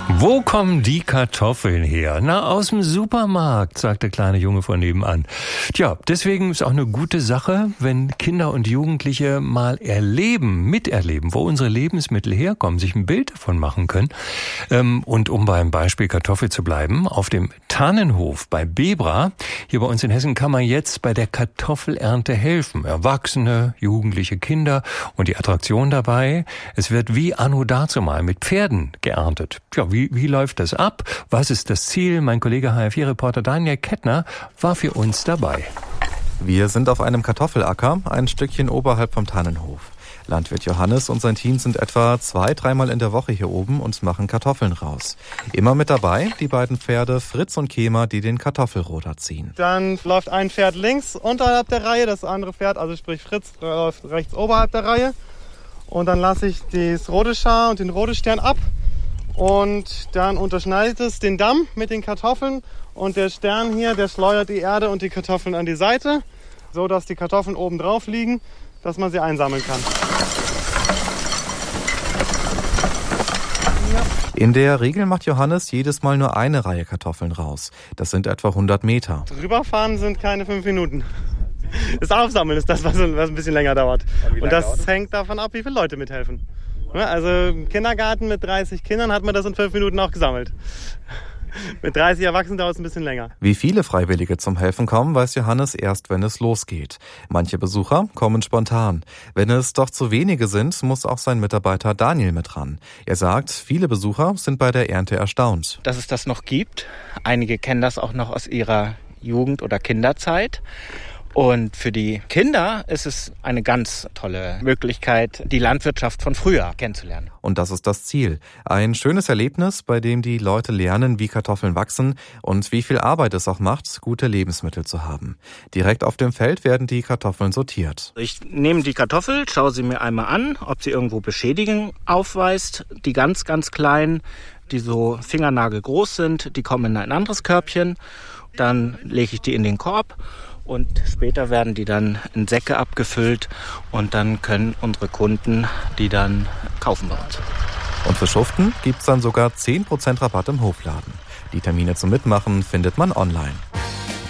Wo kommen die Kartoffeln her? Na, aus dem Supermarkt, sagt der kleine Junge von nebenan. Tja, deswegen ist auch eine gute Sache, wenn Kinder und Jugendliche mal miterleben, wo unsere Lebensmittel herkommen, sich ein Bild davon machen können. Und um beim Beispiel Kartoffel zu bleiben, auf dem Tannenhof bei Bebra, hier bei uns in Hessen, kann man jetzt bei der Kartoffelernte helfen. Erwachsene, jugendliche Kinder und die Attraktion dabei, es wird wie anno dazumal mit Pferden geerntet. Ja, wie läuft das ab? Was ist das Ziel? Mein Kollege HR4-Reporter Daniel Kettner war für uns dabei. Wir sind auf einem Kartoffelacker, ein Stückchen oberhalb vom Tannenhof. Landwirt Johannes und sein Team sind etwa 2-3 Mal in der Woche hier oben und machen Kartoffeln raus. Immer mit dabei die beiden Pferde Fritz und Kema, die den Kartoffelroder ziehen. Dann läuft ein Pferd links unterhalb der Reihe, das andere Pferd, also sprich Fritz, läuft rechts oberhalb der Reihe. Und dann lasse ich das rote Schar und den roten Stern ab. Und dann unterschneidet es den Damm mit den Kartoffeln und der Stern hier, der schleudert die Erde und die Kartoffeln an die Seite, so dass die Kartoffeln oben drauf liegen, dass man sie einsammeln kann. In der Regel macht Johannes jedes Mal nur eine Reihe Kartoffeln raus. Das sind etwa 100 Meter. Rüberfahren sind keine 5 Minuten. Das Aufsammeln ist das, was ein bisschen länger dauert. Und das hängt davon ab, wie viele Leute mithelfen. Also im Kindergarten mit 30 Kindern hat man das in 5 Minuten auch gesammelt. Mit 30 Erwachsenen dauert es ein bisschen länger. Wie viele Freiwillige zum Helfen kommen, weiß Johannes erst, wenn es losgeht. Manche Besucher kommen spontan. Wenn es doch zu wenige sind, muss auch sein Mitarbeiter Daniel mit ran. Er sagt, viele Besucher sind bei der Ernte erstaunt. Dass es das noch gibt. Einige kennen das auch noch aus ihrer Jugend- oder Kinderzeit. Und für die Kinder ist es eine ganz tolle Möglichkeit, die Landwirtschaft von früher kennenzulernen. Und das ist das Ziel. Ein schönes Erlebnis, bei dem die Leute lernen, wie Kartoffeln wachsen und wie viel Arbeit es auch macht, gute Lebensmittel zu haben. Direkt auf dem Feld werden die Kartoffeln sortiert. Ich nehme die Kartoffel, schaue sie mir einmal an, ob sie irgendwo Beschädigungen aufweist. Die ganz, ganz kleinen, die so fingernagelgroß sind, die kommen in ein anderes Körbchen. Dann lege ich die in den Korb. Und später werden die dann in Säcke abgefüllt und dann können unsere Kunden die dann kaufen bei uns. Und für Schuften gibt's dann sogar 10% Rabatt im Hofladen. Die Termine zum Mitmachen findet man online.